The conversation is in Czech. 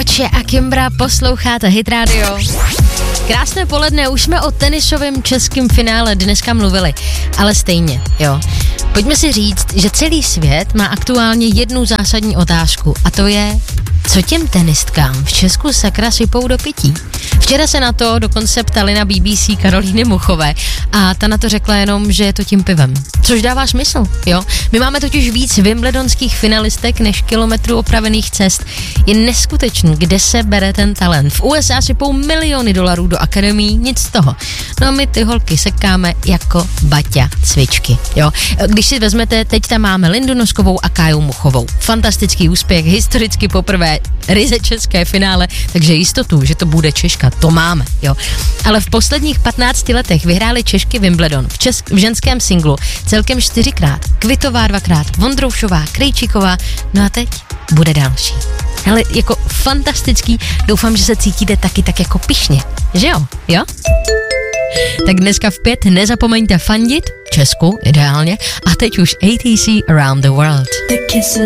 Sače a Kimbra, posloucháte Hit Radio. Krásné poledne, už jsme o tenisovém českém finále dneska mluvili, ale stejně, jo. Pojďme si říct, že celý svět má aktuálně jednu zásadní otázku a to je, co těm tenistkám v Česku sakra sypou do pití. Včera se na to dokonce ptali na BBC Karolíny Muchové a ta na to řekla jenom, že je to tím pivem. Což dává smysl, jo. My máme totiž víc wimbledonských finalistek než kilometrů opravených cest. Je neskutečný, kde se bere ten talent. V USA sypou miliony dolarů do akademií, nic z toho. No a my ty holky sekáme jako Baťa cvičky, jo. Když si vezmete, teď tam máme Lindu Noskovou a Káju Muchovou. Fantastický úspěch, historicky poprvé ryze české finále, takže jistotu, že to bude Češka, to máme, jo. Ale v posledních 15 letech vyhrály Češky Wimbledon v ženském singlu celkem 4krát. Kvitová 2krát, Vondroušová, Krejčíková, no a teď bude další. Ale jako fantastický, doufám, že se cítíte taky tak jako pyšně, že jo? Jo? Tak dneska v 5 nezapomeňte fandit, Česku ideálně, a teď už ATC Around the World.